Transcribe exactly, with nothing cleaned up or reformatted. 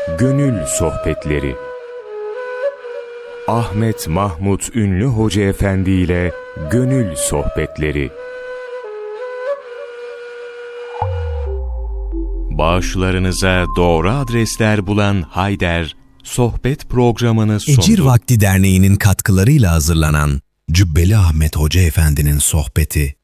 Gönül Sohbetleri. Ahmet Mahmut Ünlü Hoca Efendi ile Gönül Sohbetleri. Bağışlarınıza doğru adresler bulan Hayder, sohbet programını sundu. Ecir Vakti Derneği'nin katkılarıyla hazırlanan Cübbeli Ahmet Hoca Efendi'nin sohbeti